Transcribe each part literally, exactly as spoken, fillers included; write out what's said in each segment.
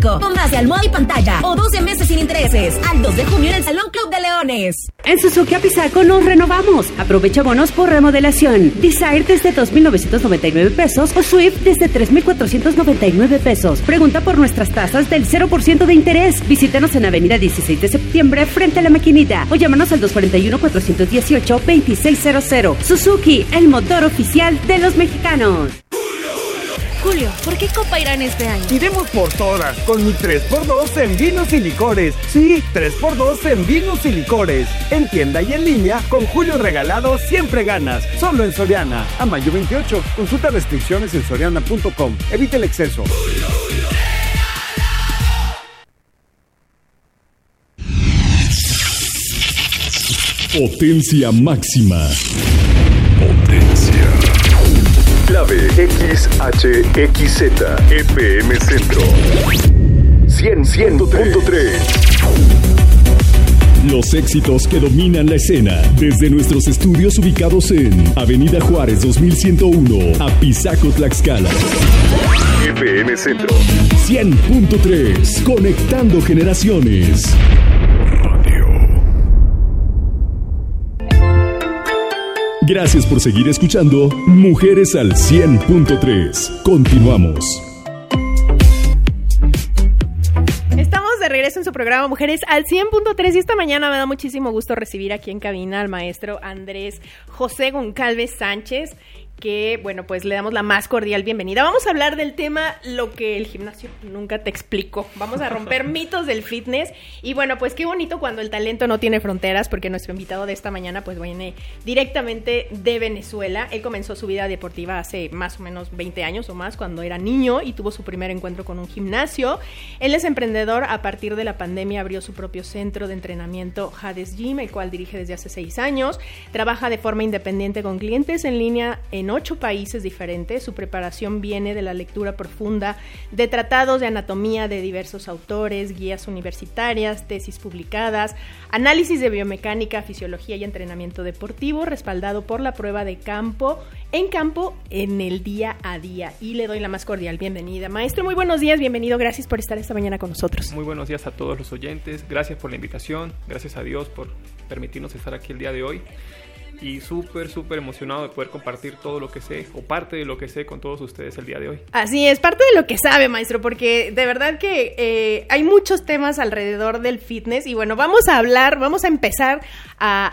cinco, con base, almohada y pantalla, o doce meses sin intereses, al dos de junio en el Salón Club de Leones. En Suzuki Apizaco nos renovamos. Aprovecha bonos por remodelación. Desire desde dos mil novecientos noventa y nueve pesos o Swift desde tres mil cuatrocientos noventa y nueve pesos. Pregunta por nuestras tasas del cero por ciento de interés. Visítanos en Avenida dieciséis de septiembre frente a La Maquinita o llámanos al dos cuatro uno, cuatro uno ocho, dos seis cero cero. Suzuki, el motor oficial de los mexicanos. Julio, ¿por qué Copa Irán este año? Iremos por todas, con mi tres por dos en vinos y licores. Sí, tres por dos en vinos y licores. En tienda y en línea, con Julio regalado siempre ganas. Solo en Soriana. A mayo veintiocho. Consulta restricciones en soriana punto com. Evita el exceso. Potencia máxima. Potencia. Clave X H X Z F M Centro cien punto tres. Los éxitos que dominan la escena desde nuestros estudios ubicados en Avenida Juárez dos mil ciento uno, Apizaco, Tlaxcala. F M Centro cien punto tres, conectando generaciones. Gracias por seguir escuchando Mujeres al cien punto tres. Continuamos. Estamos de regreso en su programa Mujeres al cien punto tres y esta mañana me da muchísimo gusto recibir aquí en cabina al maestro Andrés José Goncalves Sánchez, que, bueno, pues le damos la más cordial bienvenida. Vamos a hablar del tema lo que el gimnasio nunca te explicó. Vamos a romper mitos del fitness y, bueno, pues qué bonito cuando el talento no tiene fronteras, porque nuestro invitado de esta mañana pues viene directamente de Venezuela. Él comenzó su vida deportiva hace más o menos veinte años o más, cuando era niño y tuvo su primer encuentro con un gimnasio. Él es emprendedor. A partir de la pandemia abrió su propio centro de entrenamiento Hades Gym, el cual dirige desde hace seis años. Trabaja de forma independiente con clientes en línea en ocho países diferentes. Su preparación viene de la lectura profunda de tratados de anatomía de diversos autores, guías universitarias, tesis publicadas, análisis de biomecánica, fisiología y entrenamiento deportivo, respaldado por la prueba de campo, en campo, en el día a día. Y le doy la más cordial bienvenida. Maestro, muy buenos días, bienvenido, gracias por estar esta mañana con nosotros. Muy buenos días a todos los oyentes, gracias por la invitación, gracias a Dios por permitirnos estar aquí el día de hoy. Y súper, súper emocionado de poder compartir todo lo que sé, o parte de lo que sé, con todos ustedes el día de hoy. Así es, parte de lo que sabe, maestro, porque de verdad que eh, hay muchos temas alrededor del fitness. Y bueno, vamos a hablar, vamos a empezar a,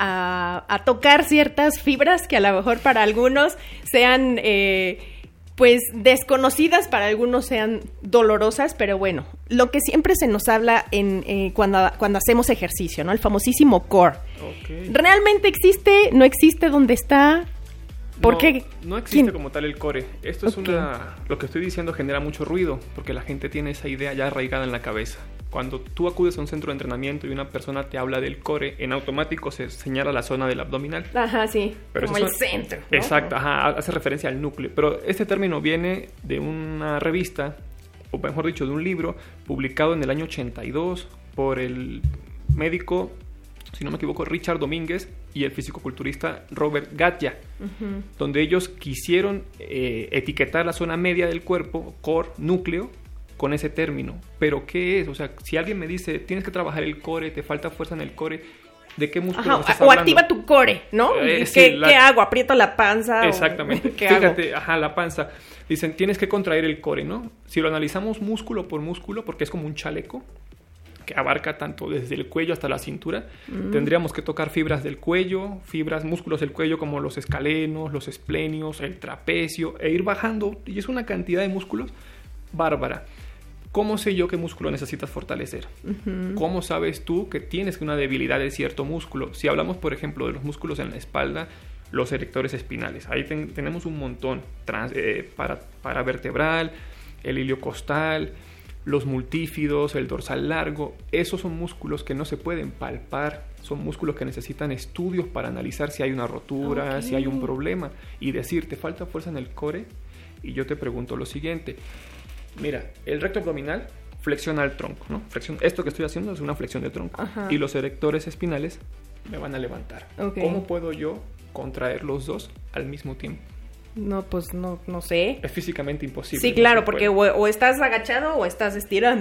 a, a, a tocar ciertas fibras que a lo mejor para algunos sean... Eh, pues desconocidas, para algunos sean dolorosas, pero bueno, lo que siempre se nos habla en eh, cuando, cuando hacemos ejercicio, ¿no? El famosísimo core. Okay. ¿Realmente existe? ¿No existe? ¿Dónde está? ¿Por no, qué? No existe como tal el core. Esto es okay. una... Lo que estoy diciendo genera mucho ruido, porque la gente tiene esa idea ya arraigada en la cabeza. Cuando tú acudes a un centro de entrenamiento y una persona te habla del core, en automático se señala la zona del abdominal. Ajá, sí, pero como el son... centro, ¿no? Exacto, ajá, hace referencia al núcleo. Pero este término viene de una revista, o mejor dicho, de un libro publicado en el año ochenta y dos por el médico, si no me equivoco, Richard Domínguez, y el fisicoculturista Robert Gatja, uh-huh. donde ellos quisieron eh, etiquetar la zona media del cuerpo, core, núcleo, con ese término. ¿Pero qué es? O sea, si alguien me dice, tienes que trabajar el core, te falta fuerza en el core, ¿de qué músculo ajá, estás o hablando? Activa tu core, ¿no? Eh, ¿Qué, sí, la... ¿Qué hago? ¿Aprieto la panza? Exactamente. ¿Qué Fíjate, hago? ajá, la panza. Dicen, tienes que contraer el core, ¿no? Si lo analizamos músculo por músculo, porque es como un chaleco que abarca tanto desde el cuello hasta la cintura, mm. tendríamos que tocar fibras del cuello, fibras, músculos del cuello como los escalenos, los esplenios, el trapecio, e ir bajando, y es una cantidad de músculos bárbara. ¿Cómo sé yo qué músculo necesitas fortalecer? Uh-huh. ¿Cómo sabes tú que tienes una debilidad de cierto músculo? Si hablamos, por ejemplo, de los músculos en la espalda, los erectores espinales. Ahí ten, tenemos un montón. Trans, eh, para, para vertebral, el iliocostal, los multífidos, el dorsal largo. Esos son músculos que no se pueden palpar. Son músculos que necesitan estudios para analizar si hay una rotura, okay. si hay un problema. Y decir, ¿te falta fuerza en el core? Y yo te pregunto lo siguiente. Mira, el recto abdominal flexiona el tronco, ¿no? Flexión, esto que estoy haciendo es una flexión de tronco. Ajá. Y los erectores espinales me van a levantar. Okay. ¿Cómo puedo yo contraer los dos al mismo tiempo? No, pues no, no sé. Es físicamente imposible. Sí, claro, no porque o, o estás agachado o estás estirando.